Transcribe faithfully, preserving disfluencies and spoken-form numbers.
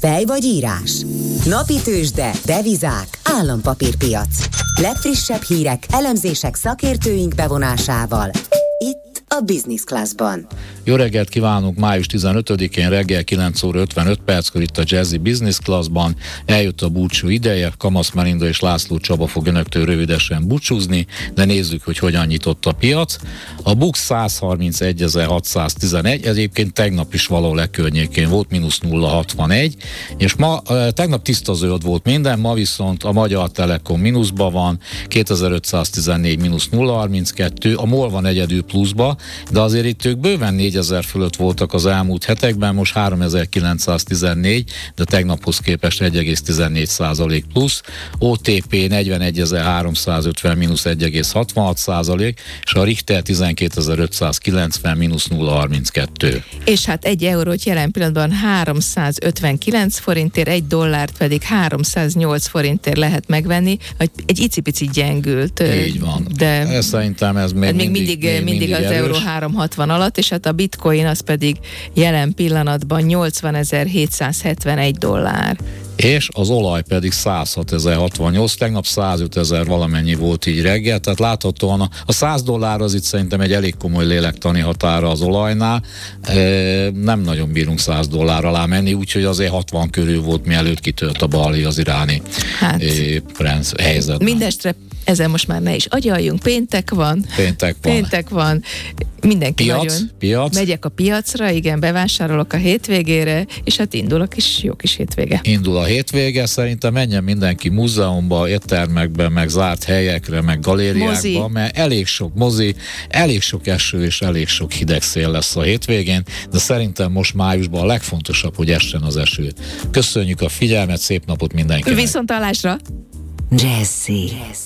Fej vagy írás? Napi tőzsde, devizák, állampapírpiac. Legfrissebb hírek, elemzések szakértőink bevonásával. Itt a Business Classban. Jó reggelt kívánunk, május tizenötödikén reggel kilenc óra ötvenöt perckor itt a Jazzy Business Classban. Eljött a búcsú ideje, Kamasz Melinda és László Csaba fog önöktől rövidesen búcsúzni, de nézzük, hogy hogyan nyitott a piac. A BUX száz harmincegyezer-hatszáztizenegy, egyébként tegnap is valahol e környékén volt, mínusz nulla egész hatvanegy, és ma, tegnap tiszta zöld volt minden, ma viszont a Magyar Telekom mínuszban van, kétezer-ötszáztizennégy mínusz nulla egész harminckettő, a MOL van egyedül pluszba, de azért itt ők bőven négyezer fölött voltak az elmúlt hetekben, most háromezer-kilencszáztizennégy, de tegnaphoz képest egy egész tizennégy százalék plusz, o té pé negyvenegyezer-háromszázötven mínusz egy egész hatvanhat százalék, és a Richter tizenkétezer-ötszázkilencven mínusz nulla egész harminckettő. És hát egy eurót jelen pillanatban háromszázötvenkilenc forintért, egy dollárt pedig háromszáznyolc forintért lehet megvenni, egy, egy icipici gyengült. Így van. De ez szerintem ez még, hát még mindig, mindig, még mindig, mindig az erős. euró három hatvan alatt, és hát a bitcoin az pedig jelen pillanatban nyolcvanezer-hétszázhetvenegy dollár. És az olaj pedig száz hatezer-hatvannyolc, tegnap százötezer valamennyi volt így reggel, tehát láthatóan a, a száz dollár az itt szerintem egy elég komoly lélektani határa az olajnál, e, nem nagyon bírunk száz dollár alá menni, úgyhogy azért hatvan körül volt, mielőtt kitört a bali az iráni hát, e, helyzet. Mindestre ezen most már ne is agyaljunk, péntek van. Péntek van. Péntek van. Mindenki piac, nagyon piac. Megyek a piacra, igen, bevásárolok a hétvégére, és hát indul a kis, jó kis hétvége. Indul a hétvége, szerintem menjen mindenki múzeumba, éttermekbe, meg zárt helyekre, meg galériákba, mozi. Mert elég sok mozi, elég sok eső és elég sok hideg szél lesz a hétvégén, de szerintem most májusban a legfontosabb, hogy essen az eső. Köszönjük a figyelmet, szép napot mindenkinek! Viszontlátásra! Jazzy.